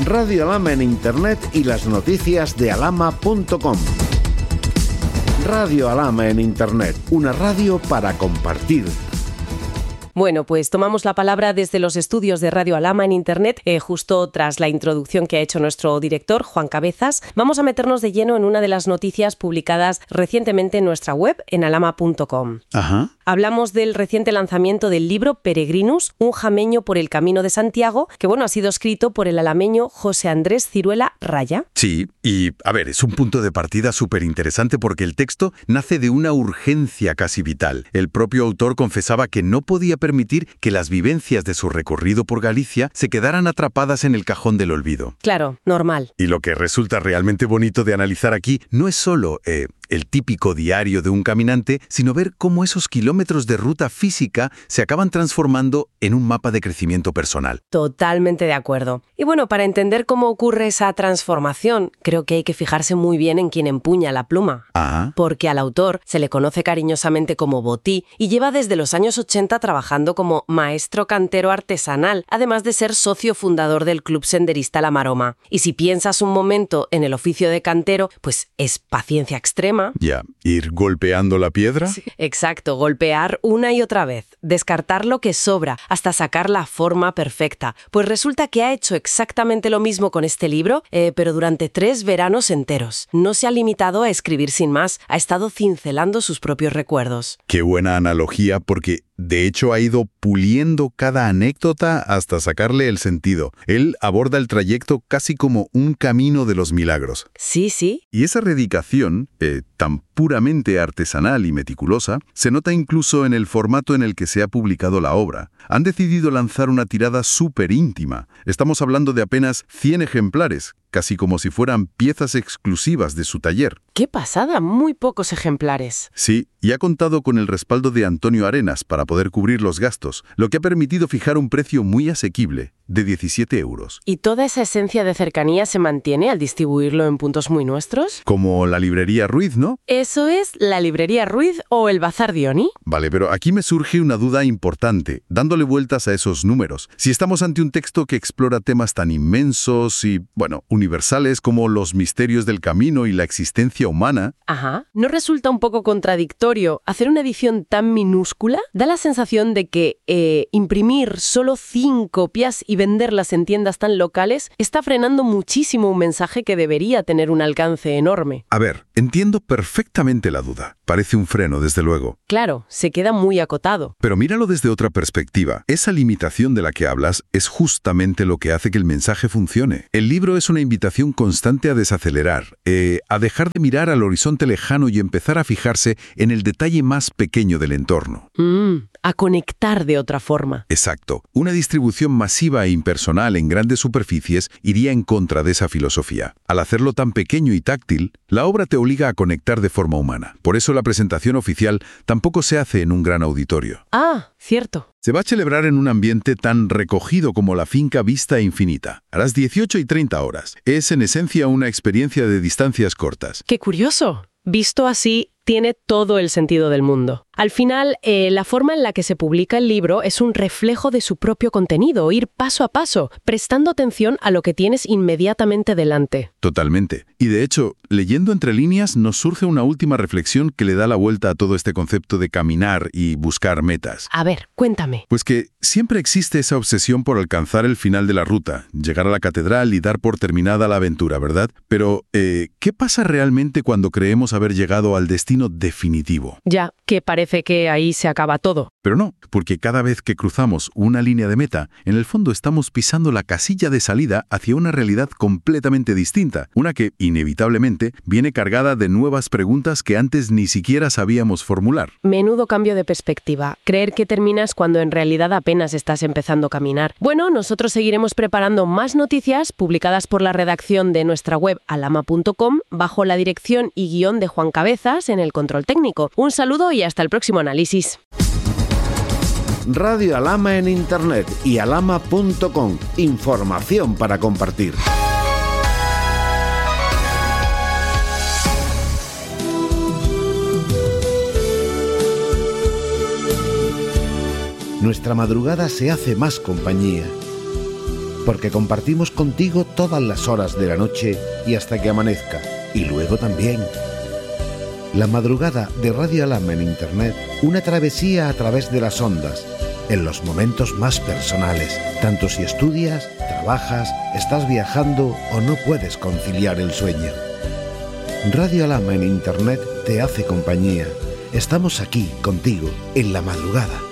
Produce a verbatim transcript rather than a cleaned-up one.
Radio Alhama en Internet y las noticias de alhama punto com. Radio Alhama en Internet, una radio para compartir. Bueno, pues tomamos la palabra desde los estudios de Radio Alhama en Internet, eh, justo tras la introducción que ha hecho nuestro director, Juan Cabezas. Vamos a meternos de lleno en una de las noticias publicadas recientemente en nuestra web, en alhama punto com. Ajá. Hablamos del reciente lanzamiento del libro Peregrinus, un jameño por el Camino de Santiago, que bueno, ha sido escrito por el alameño José Andrés Ciruela Raya. Sí, y a ver, es un punto de partida súper interesante porque el texto nace de una urgencia casi vital. El propio autor confesaba que no podía permitir que las vivencias de su recorrido por Galicia se quedaran atrapadas en el cajón del olvido. Claro, normal. Y lo que resulta realmente bonito de analizar aquí no es solo eh, el típico diario de un caminante, sino ver cómo esos kilómetros de ruta física se acaban transformando en un mapa de crecimiento personal. Totalmente de acuerdo. Y bueno, para entender cómo ocurre esa transformación, creo que hay que fijarse muy bien en quién empuña la pluma. Ah. Porque al autor se le conoce cariñosamente como Botí y lleva desde los años ochenta trabajando como maestro cantero artesanal, además de ser socio fundador del Club Senderista La Maroma. Y si piensas un momento en el oficio de cantero, pues es paciencia extrema. Ya, ir golpeando la piedra. Sí, exacto, golpear una y otra vez, descartar lo que sobra hasta sacar la forma perfecta. Pues resulta que ha hecho exactamente lo mismo con este libro, eh, pero durante tres veranos enteros. No se ha limitado a escribir sin más, ha estado cincelando sus propios recuerdos. Qué buena analogía, porque de hecho ha ido puliendo cada anécdota hasta sacarle el sentido. Él aborda el trayecto casi como un camino de los milagros. Sí, sí. Y esa dedicación, eh, tan puramente artesanal y meticulosa, se nota incluso en el formato en el que se ha publicado la obra. Han decidido lanzar una tirada súper íntima. Estamos hablando de apenas cien ejemplares, casi como si fueran piezas exclusivas de su taller. ¡Qué pasada! Muy pocos ejemplares. Sí, y ha contado con el respaldo de Antonio Arenas para poder cubrir los gastos, lo que ha permitido fijar un precio muy asequible, de diecisiete euros. ¿Y toda esa esencia de cercanía se mantiene al distribuirlo en puntos muy nuestros? Como la librería Ruiz, ¿no? ¿Eso es la librería Ruiz o el Bazar Dioni? Vale, pero aquí me surge una duda importante, dándole vueltas a esos números. Si estamos ante un texto que explora temas tan inmensos y, bueno, universales como los misterios del camino y la existencia humana... Ajá. ¿No resulta un poco contradictorio hacer una edición tan minúscula? Da la sensación de que eh, imprimir solo cinco copias y venderlas en tiendas tan locales está frenando muchísimo un mensaje que debería tener un alcance enorme. A ver, entiendo perfectamente la duda. Parece un freno, desde luego. Claro, se queda muy acotado. Pero míralo desde otra perspectiva. Esa limitación de la que hablas es justamente lo que hace que el mensaje funcione. El libro es una invitación constante a desacelerar, eh, a dejar de mirar al horizonte lejano y empezar a fijarse en el detalle más pequeño del entorno. Mm, a conectar de otra forma. Exacto. Una distribución masiva e impersonal en grandes superficies iría en contra de esa filosofía. Al hacerlo tan pequeño y táctil, la obra te obliga a conectar de forma humana. Por eso la presentación oficial tampoco se hace en un gran auditorio. Ah, cierto. Se va a celebrar en un ambiente tan recogido como la finca Vista Infinita, a las dieciocho y treinta horas. Es en esencia una experiencia de distancias cortas. ¡Qué curioso! Visto así, tiene todo el sentido del mundo. Al final, eh, la forma en la que se publica el libro es un reflejo de su propio contenido, ir paso a paso, prestando atención a lo que tienes inmediatamente delante. Totalmente. Y de hecho, leyendo entre líneas, nos surge una última reflexión que le da la vuelta a todo este concepto de caminar y buscar metas. A ver, cuéntame. Pues que siempre existe esa obsesión por alcanzar el final de la ruta, llegar a la catedral y dar por terminada la aventura, ¿verdad? Pero, eh, ¿qué pasa realmente cuando creemos haber llegado al destino definitivo? Ya, que parece que ahí se acaba todo. Pero no, porque cada vez que cruzamos una línea de meta, en el fondo estamos pisando la casilla de salida hacia una realidad completamente distinta, una que, inevitablemente, viene cargada de nuevas preguntas que antes ni siquiera sabíamos formular. Menudo cambio de perspectiva. Creer que terminas cuando en realidad apenas estás empezando a caminar. Bueno, nosotros seguiremos preparando más noticias publicadas por la redacción de nuestra web alhama punto com bajo la dirección y guión de Juan Cabezas en el control técnico. Un saludo y hasta el próximo análisis. Radio Alhama en Internet y alhama punto com. Información para compartir. Nuestra madrugada se hace más compañía. porque compartimos contigo todas las horas de la noche y hasta que amanezca, y luego también. La madrugada de Radio Alhama en Internet, una travesía a través de las ondas, en los momentos más personales, tanto si estudias, trabajas, estás viajando o no puedes conciliar el sueño. Radio Alhama en Internet te hace compañía. Estamos aquí contigo en la madrugada.